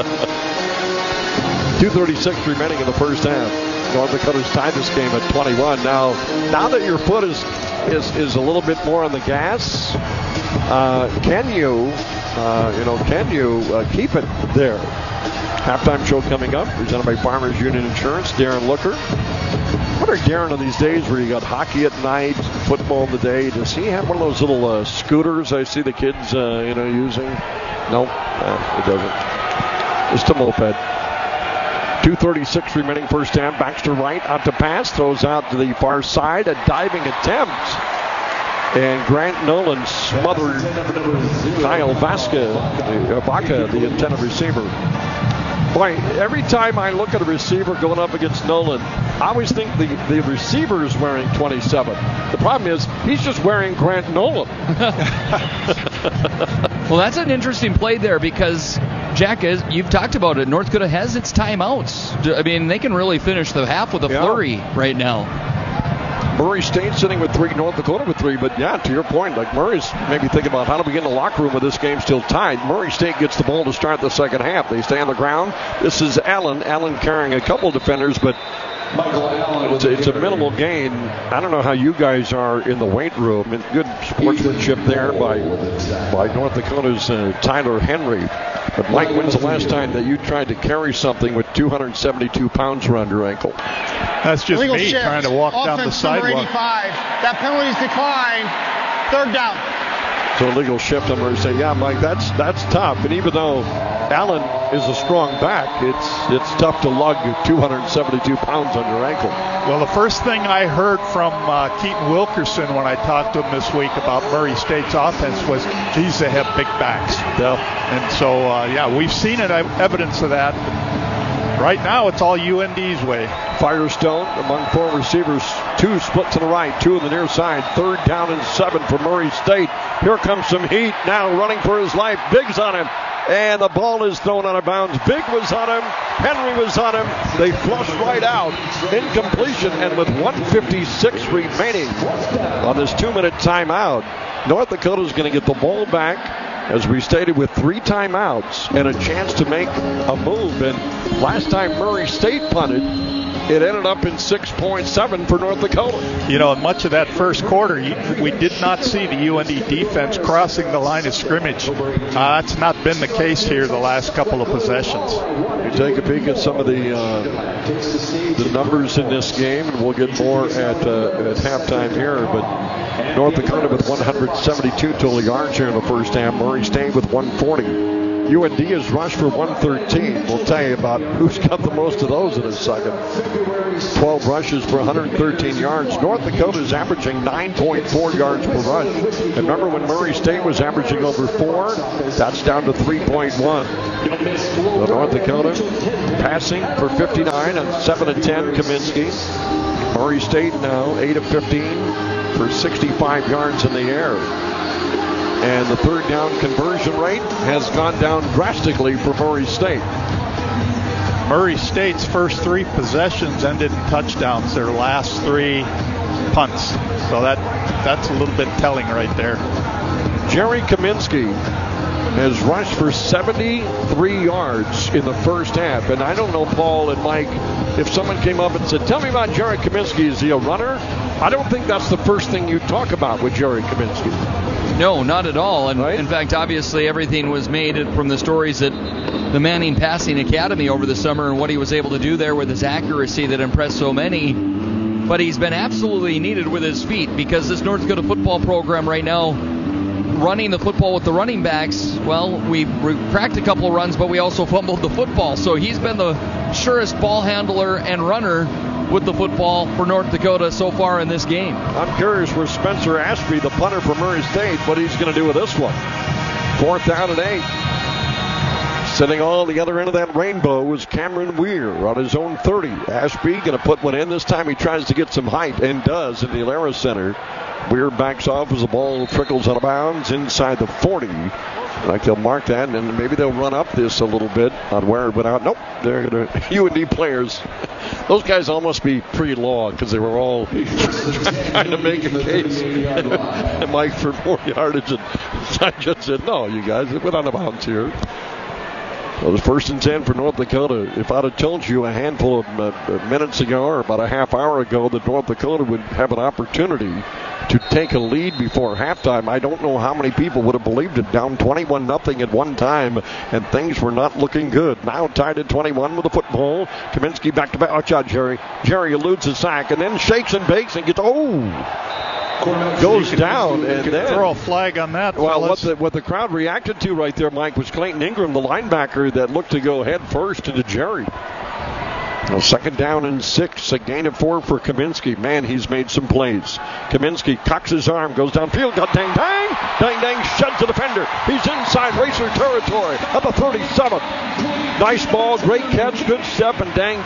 two thirty-six remaining in the first half. North Dakota's tied this game at twenty-one. Now, now that your foot is is, is a little bit more on the gas, uh, can you, uh, you know, can you uh, keep it there? Halftime show coming up, presented by Farmers Union Insurance. Darren Looker. What are Darren on these days where you got hockey at night, football in the day? Does he have one of those little uh, scooters I see the kids, uh, you know, using? No, uh, it doesn't. Just a moped. two thirty-six remaining first half. Baxter right out to pass. Throws out to the far side. A diving attempt. And Grant Nolan smothered Kyle Vasca, uh, Vaca, the intended receiver. Boy, every time I look at a receiver going up against Nolan, I always think the, the receiver is wearing twenty-seven. The problem is he's just wearing Grant Nolan. Well, that's an interesting play there because, Jack, as you've talked about it, North Dakota has its timeouts. I mean, they can really finish the half with a yeah. flurry right now. Murray State sitting with three, North Dakota with three. But, yeah, to your point, like Murray's maybe thinking about how do we get in the locker room with this game still tied. Murray State gets the ball to start the second half. They stay on the ground. This is Allen. Allen carrying a couple defenders, but it's a, it's a minimal gain. I don't know how you guys are in the weight room. And good sportsmanship there by, by North Dakota's uh, Tyler Henry. But, Mike, when's the last time that you tried to carry something with two hundred seventy-two pounds around your ankle? That's just Legal me shift. trying to walk Offense down the sidewalk. eighty-five. That penalty's declined. Third down. So legal shift. I'm going to say, yeah, Mike, that's that's tough. And even though Allen is a strong back, it's it's tough to lug two hundred seventy-two pounds on your ankle. Well, the first thing I heard from uh, Keaton Wilkerson when I talked to him this week about Murray State's offense was, geez, they have big backs. Yeah. And so, uh, yeah, we've seen it, evidence of that. Right now, it's all U N D's way. Firestone among four receivers. Two split to the right, two on the near side. Third down and seven for Murray State. Here comes some heat now running for his life. Big's on him. And the ball is thrown out of bounds. Big was on him. Henry was on him. They flushed right out. Incompletion. And with one fifty-six remaining on this two-minute timeout, North Dakota is going to get the ball back, as we stated, with three timeouts and a chance to make a move. And last time Murray State punted, it ended up in six point seven for North Dakota. You know, in much of that first quarter, we did not see the U N D defense crossing the line of scrimmage. Uh, that's not been the case here the last couple of possessions. You take a peek at some of the uh, the numbers in this game, and we'll get more at uh, at halftime here. But North Dakota with one hundred seventy-two total yards here in the first half. Murray State with one forty. U N D has rushed for one thirteen. We'll tell you about who's got the most of those in a second. twelve rushes for one hundred thirteen yards. North Dakota is averaging nine point four yards per rush. And remember when Murray State was averaging over four? That's down to three point one. So North Dakota passing for fifty-nine on seven of ten. Kaminsky. Murray State now eight of fifteen for sixty-five yards in the air. And the third down conversion rate has gone down drastically for Murray State. Murray State's first three possessions ended in touchdowns. Their last three punts. So that that's a little bit telling right there. Jerry Kaminsky has rushed for seventy-three yards in the first half. And I don't know, Paul and Mike, if someone came up and said, tell me about Jerry Kaminsky, is he a runner? I don't think that's the first thing you talk about with Jerry Kaminsky. No, not at all. And right? In fact, obviously everything was made from the stories at the Manning Passing Academy over the summer and what he was able to do there with his accuracy that impressed so many. But he's been absolutely needed with his feet because this North Dakota football program right now, running the football with the running backs, well, we cracked a couple of runs, but we also fumbled the football. So he's been the surest ball handler and runner with the football for North Dakota so far in this game. I'm curious where Spencer Ashby, the punter for Murray State, what he's going to do with this one. Fourth down and eight. Sitting on the other end of that rainbow is Cameron Weir on his own thirty. Ashby going to put one in. This time he tries to get some height and does in the Alara Center. Weir backs off as the ball trickles out of bounds inside the forty. Like they'll mark that, and maybe they'll run up this a little bit on where it went out. Nope, they're going to U N D players. Those guys all must be pre-law because they were all trying to make a case. And Mike for more yardage, and I just said, no, you guys, it went out of bounds here. Well, the first and ten for North Dakota. If I'd have told you a handful of uh, minutes ago or about a half hour ago that North Dakota would have an opportunity to take a lead before halftime, I don't know how many people would have believed it. Down twenty-one nothing at one time, and things were not looking good. Now tied at twenty-one with the football. Kaminsky back to back. Watch out, Jerry. Jerry eludes a sack and then shakes and bakes and gets, oh! Goes down and you then throw a flag on that. Well, what the, what the crowd reacted to right there, Mike, was Clayton Ingram, the linebacker that looked to go head first into Jerry. Well, second down and six, a gain of four for Kaminsky. Man, he's made some plays. Kaminsky cocks his arm, goes downfield, got dang dang, dang dang, sheds the defender. He's inside Racer territory at the thirty-seven. Nice ball, great catch, good step, and dang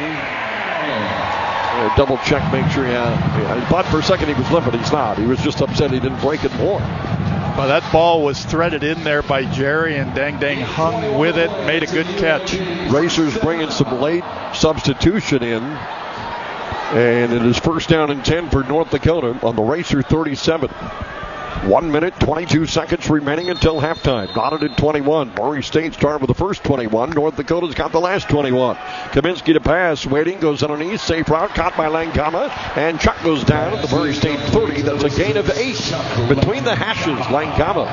dang. Uh, double check, make sure, yeah. yeah. I thought for a second he was limping. He's not. He was just upset he didn't break it more. Well, that ball was threaded in there by Jerry, and Dang Dang hung with it, made a good catch. Racers bringing some late substitution in. And it is first down and ten for North Dakota on the Racer thirty-seven. One minute, twenty-two seconds remaining until halftime. Knotted at twenty-one. Murray State started with the first twenty-one. North Dakota's got the last twenty-one. Kaminsky to pass. Waiting. Goes underneath. Safe route. Caught by Langama. And Chuck goes down at the Murray State thirty. That's a gain of eight. Between the hashes, Langama.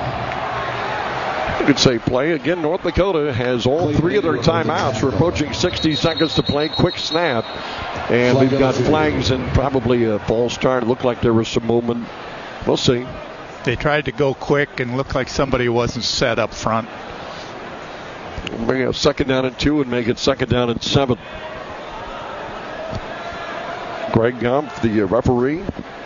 Good safe play. Again, North Dakota has all three of their timeouts. We're approaching sixty seconds to play. Quick snap. And we've got flags and probably a false start. It looked like there was some movement. We'll see. They tried to go quick and looked like somebody wasn't set up front. Bring a second down and two and make it second down and seven. Greg Gumpf, the referee.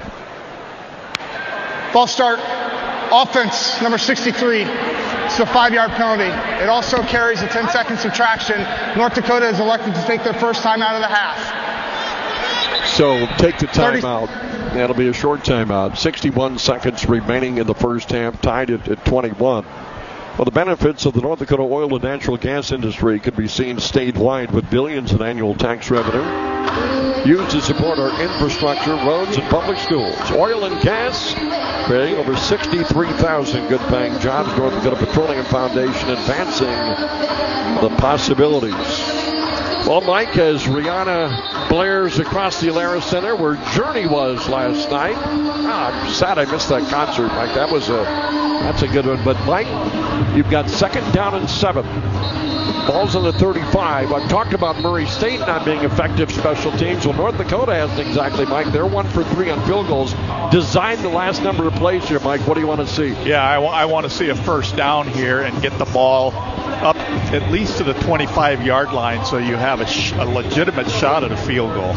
False start. Offense, number sixty-three. It's a five-yard penalty. It also carries a ten-second subtraction. North Dakota is elected to take their first time out of the half. So take the timeout. That'll be a short timeout. sixty-one seconds remaining in the first half, tied at, at twenty-one. Well, the benefits of the North Dakota oil and natural gas industry can be seen statewide with billions in annual tax revenue used to support our infrastructure, roads, and public schools. Oil and gas creating over sixty-three thousand good-paying jobs. North Dakota Petroleum Foundation advancing the possibilities. Well, Mike, as Rihanna blares across the Alara Center where Journey was last night. Ah, I'm sad I missed that concert, Mike. That was a that's a good one. But Mike, you've got second down and seven. Ball's on the thirty-five. I've talked about Murray State not being effective special teams. Well, North Dakota hasn't exactly, Mike. They're one for three on field goals. Designed the last number of plays here, Mike. What do you want to see? Yeah, I, w- I want to see a first down here and get the ball up at least to the twenty-five-yard line so you have a, sh- a legitimate shot at a field goal.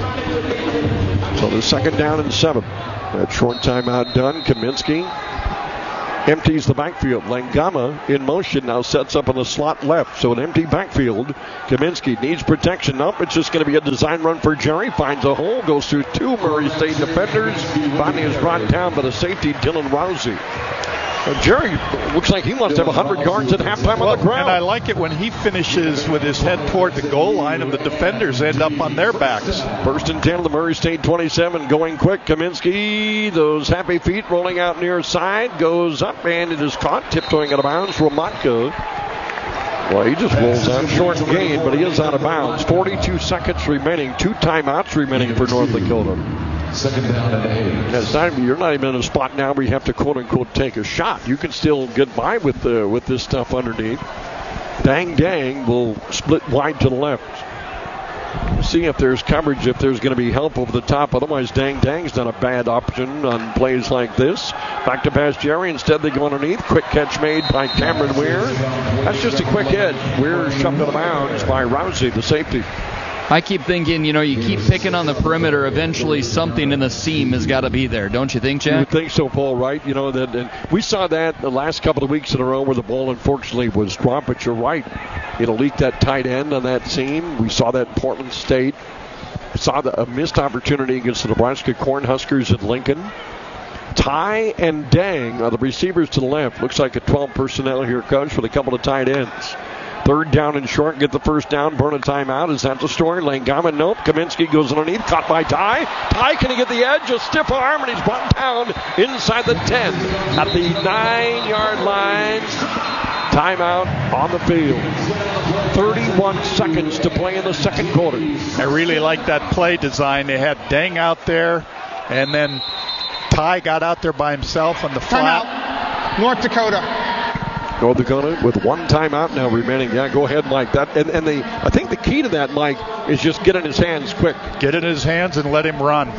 So the second down and seven. That short timeout done. Kaminsky empties the backfield. Langama in motion now sets up in the slot left. So an empty backfield. Kaminsky needs protection. Nope, it's just going to be a design run for Jerry. Finds a hole, goes through two Murray State defenders. Finally is brought down by the safety, Dylan Rousey. Uh, Jerry looks like he wants to have one hundred yards at halftime well, on the ground. And I like it when he finishes with his head toward the goal line and the defenders end up on their backs. First and ten, the Murray State twenty-seven, going quick. Kaminsky, those happy feet rolling out near side, goes up and it is caught, tiptoeing out of bounds. Romatka. Well, he just rolls out short gain, but he is out of bounds. forty-two seconds remaining, two timeouts remaining for North Dakota. Second down and eight. It's not, you're not even in a spot now where you have to quote unquote take a shot. You can still get by with the with this stuff underneath. Dang Dang will split wide to the left. See if there's coverage, if there's going to be help over the top. Otherwise, Dang Dang's not a bad option on plays like this. Back to pass Jerry. Instead, they go underneath. Quick catch made by Cameron Weir. That's just a quick hit. Weir shoved out of bounds by Rousey, the safety. I keep thinking, you know, you keep picking on the perimeter. Eventually, something in the seam has got to be there, don't you think, Jack? You would think so, Paul, right? You know, that and we saw that the last couple of weeks in a row where the ball, unfortunately, was dropped. But you're right. It'll leak that tight end on that seam. We saw that in Portland State. We saw the, a missed opportunity against the Nebraska Cornhuskers at Lincoln. Ty and Dang are the receivers to the left. Looks like a twelve personnel here, Coach, with a couple of tight ends. Third down and short, get the first down, burn a timeout. Is that the story? Langama, nope. Kaminsky goes underneath, caught by Ty. Ty, can he get the edge? A stiff arm, and he's brought down inside the ten at the nine-yard line. Timeout on the field. thirty-one seconds to play in the second quarter. I really like that play design. They had Dang out there, and then Ty got out there by himself on the flat. Timeout. North Dakota. North Dakota with one timeout now remaining. Yeah, go ahead, Mike. That and, and the I think the key to that, Mike, is just get in his hands quick. Get in his hands and let him run.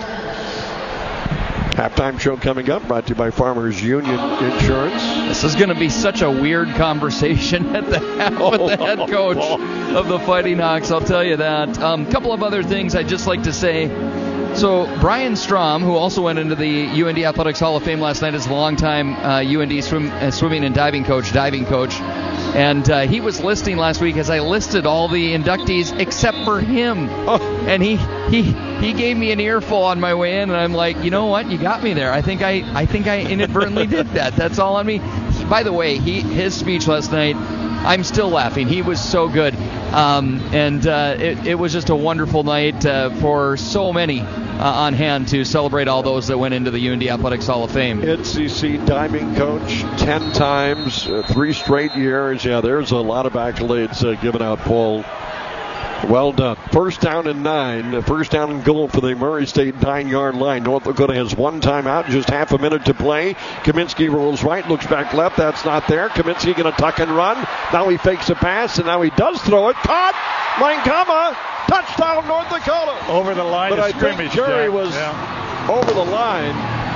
Halftime show coming up, brought to you by Farmers Union Insurance. This is going to be such a weird conversation at the half with the head coach of the Fighting Hawks, I'll tell you that. A um, couple of other things I'd just like to say. So Brian Strom, who also went into the U N D Athletics Hall of Fame last night as a longtime uh, U N D swim, uh, swimming and diving coach, diving coach, and uh, he was listing last week as I listed all the inductees except for him. Oh. And he he he gave me an earful on my way in, and I'm like, you know what, you got me there. I think I I think I inadvertently did that. That's all on me. He, by the way, he his speech last night, I'm still laughing. He was so good. Um, and uh, it, it was just a wonderful night uh, for so many uh, on hand to celebrate all those that went into the U N D Athletics Hall of Fame. N C C diving coach ten times, uh, three straight years. Yeah, there's a lot of accolades uh, given out, Paul. Well done. First down and nine. First down and goal for the Murray State nine-yard line. North Dakota has one timeout, just half a minute to play. Kaminsky rolls right, looks back left. That's not there. Kaminsky going to tuck and run. Now he fakes a pass, and now he does throw it. Caught! Langama! Touchdown, North Dakota! Over the line but of I scrimmage. Think Jerry Jack. was yeah. over the line.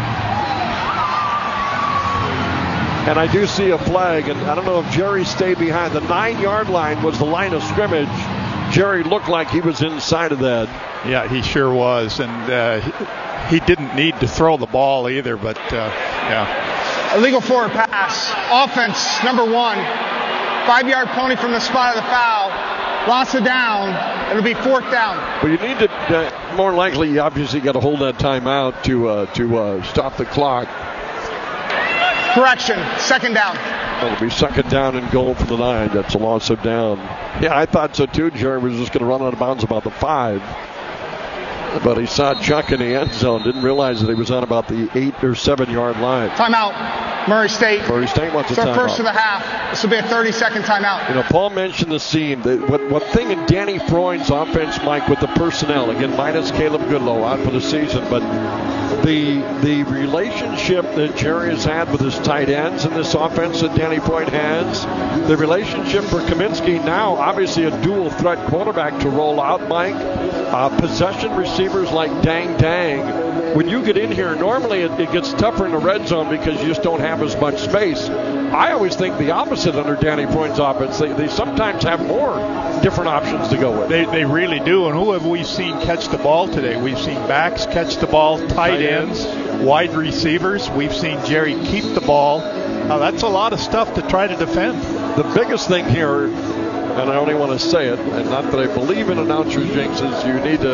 And I do see a flag, and I don't know if Jerry stayed behind. The nine-yard line was the line of scrimmage. Jerry looked like he was inside of that. Yeah, he sure was. And uh, he, he didn't need to throw the ball either, but uh, yeah. Illegal forward pass. Offense, number one. Five-yard pony from the spot of the foul. Loss of down. It'll be fourth down. Well, you need to, uh, more likely, you obviously got to hold that timeout to, uh, to uh, stop the clock. Correction, second down. It'll be second down and goal for the nine. That's a loss of down. Yeah, I thought so too. Jerry was just going to run out of bounds about the five. But he saw Chuck in the end zone. Didn't realize that he was on about the eight or seven yard line. Timeout. Murray State. Murray State wants a timeout. timeout. First of the half. This will be a thirty-second timeout. You know, Paul mentioned the seam. The, what, what thing in Danny Freund's offense, Mike, with the personnel, again, minus Caleb Goodlow out for the season, but the the relationship that Jerry has had with his tight ends in this offense that Danny Freund has, the relationship for Kaminsky now, obviously a dual threat quarterback to roll out, Mike. Uh, possession receivers like Dang Dang. When you get in here, normally it, it gets tougher in the red zone because you just don't have as much space. I always think the opposite under Danny Freund's offense. They, they sometimes have more different options to go with. They, they really do. And who have we seen catch the ball today? We've seen backs catch the ball, tight, tight ends, ends, wide receivers. We've seen Jerry keep the ball. Uh, that's a lot of stuff to try to defend. The biggest thing here, and I only want to say it, and not that I believe in announcer jinxes, you need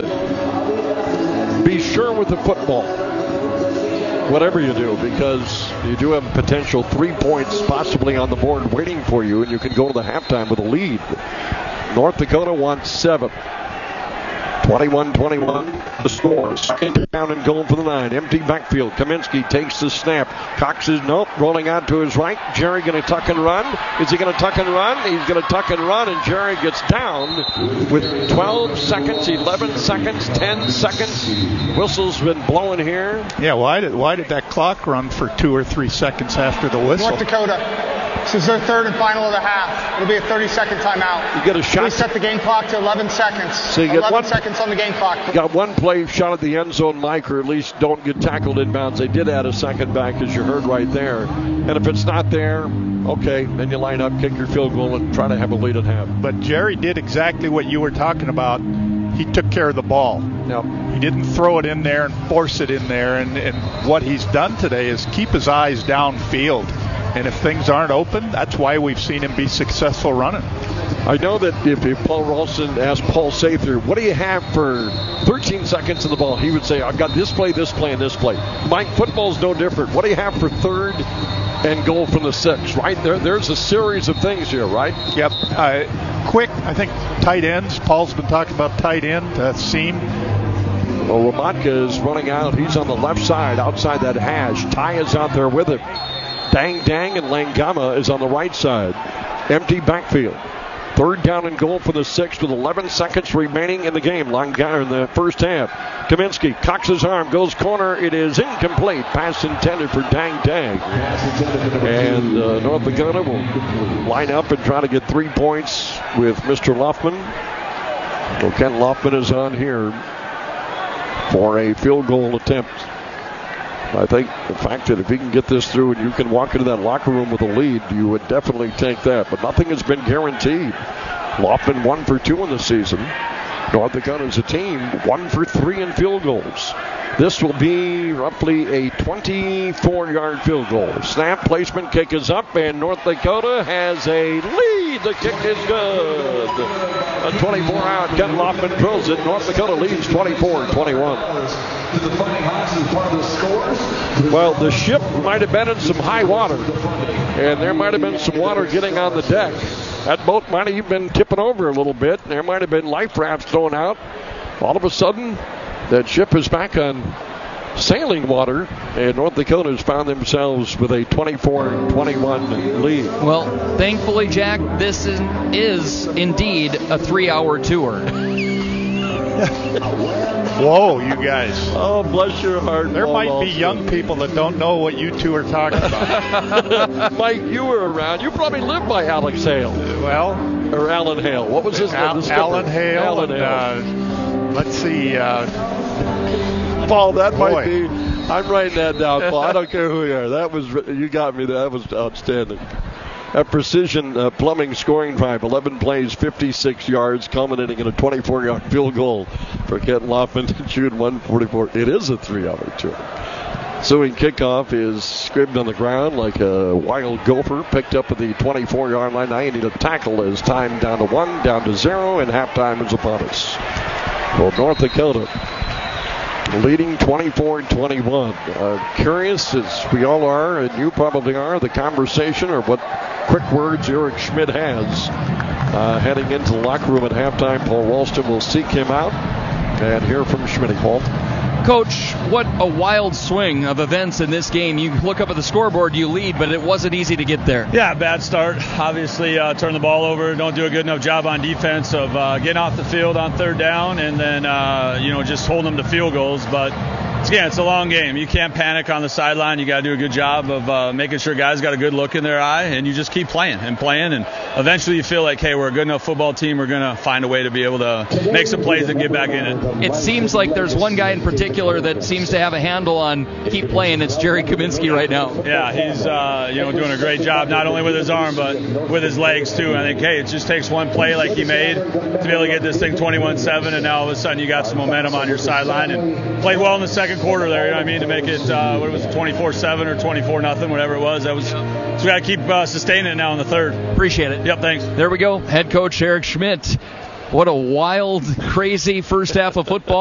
to be sure with the football, whatever you do, because you do have potential three points possibly on the board waiting for you, and you can go to the halftime with a lead. North Dakota wants seven. twenty-one twenty-one, the score. Second down and goal for the nine. Empty backfield. Kaminsky takes the snap. Cox is, nope, rolling out to his right. Jerry going to tuck and run. Is he going to tuck and run? He's going to tuck and run, and Jerry gets down with twelve seconds, eleven seconds, ten seconds. Whistle's been blowing here. Yeah, why did, why did that clock run for two or three seconds after the whistle? North Dakota. This is their third and final of the half. It'll be a thirty-second timeout. You get a shot. We set the game clock to eleven seconds. So you get eleven one, seconds on the game clock. You got one play shot at the end zone, Mike, or at least don't get tackled inbounds. They did add a second back, as you heard right there. And if it's not there, okay, then you line up, kick your field goal, and try to have a lead at half. But Jerry did exactly what you were talking about. He took care of the ball. Yep. He didn't throw it in there and force it in there. And, and what he's done today is keep his eyes downfield. And if things aren't open, that's why we've seen him be successful running. I know that if, if Paul Ralston asked Paul Sather, what do you have for thirteen seconds of the ball? He would say, I've got this play, this play, and this play. Mike, football's no different. What do you have for third and goal from the six, right? There, There's a series of things here, right? Yep. Uh, quick, I think tight ends. Paul's been talking about tight end, uh, seam. Well, Ramatka is running out. He's on the left side, outside that hash. Ty is out there with him. Dang Dang and Langama is on the right side. Empty backfield. Third down and goal for the six with eleven seconds remaining in the game. Langama in the first half. Kaminsky, Cox's arm, goes corner. It is incomplete. Pass intended for Dang Dang. And uh, North Dakota will line up and try to get three points with Mister Loftman. Well, Ken Loftman is on here for a field goal attempt. I think the fact that if he can get this through and you can walk into that locker room with a lead, you would definitely take that. But nothing has been guaranteed. Loftman one for two in the season. North Dakota as a team, one for three in field goals. This will be roughly a twenty-four-yard field goal. Snap, placement, kick is up, and North Dakota has a lead. The kick is good. A twenty-four-out. Ken Loftman drills it. North Dakota leads twenty-four twenty-one. Well, the ship might have been in some high water, and there might have been some water getting on the deck. That boat might have even been tipping over a little bit. There might have been life rafts thrown out. All of a sudden, that ship is back on sailing water, and North Dakota has found themselves with a twenty-four twenty-one lead. Well, thankfully, Jack, this is, is indeed a three-hour tour. Whoa, you guys. Oh, bless your heart. There Paul might Ralston. be young people that don't know what you two are talking about. Mike, you were around. You probably lived by Alex Hale. Well. Or Alan Hale. What was his Al- name? Alan Hale. Alan and, Hale. Uh, let's see. Uh, Paul, that boy. might be. I'm writing that down, Paul. I don't care who you are. That was, you got me. That was outstanding. A precision uh, plumbing scoring drive, eleven plays, fifty-six yards, culminating in a twenty-four-yard field goal for Ken Loftman to shoot one forty-four. It is a three-hour tour. Ensuing kickoff is scribbed on the ground like a wild gopher, picked up at the twenty-four-yard line. Now you need a tackle as time down to one, down to zero, and halftime is upon us. Well, North Dakota leading twenty-four twenty-one. Uh, curious, as we all are, and you probably are, the conversation or what quick words Eric Schmidt has uh, heading into the locker room at halftime. Paul Ralston will seek him out and hear from Schmidt. Paul. Coach, what a wild swing of events in this game. You look up at the scoreboard, you lead, but it wasn't easy to get there. Yeah, bad start. Obviously, uh, turn the ball over, don't do a good enough job on defense of uh, getting off the field on third down and then, uh, you know, just holding them to field goals. But Again, it's a long game. You can't panic on the sideline. You got to do a good job of uh, making sure guys got a good look in their eye, and you just keep playing and playing, and eventually you feel like, hey, we're a good enough football team. We're going to find a way to be able to make some plays and get back in it. It seems like there's one guy in particular that seems to have a handle on keep playing. It's Jerry Kaminsky right now. Yeah, he's uh, you know doing a great job, not only with his arm but with his legs too. I think, hey, it just takes one play like he made to be able to get this thing twenty-one seven, and now all of a sudden you got some momentum on your sideline, and played well in the second quarter there, you know what I mean, to make it, uh, what was it, twenty-four seven or twenty-four nothing, whatever it was. That was, so we got to keep uh, sustaining it now in the third. Appreciate it. Yep, thanks. There we go. Head coach Eric Schmidt. What a wild, crazy first half of football.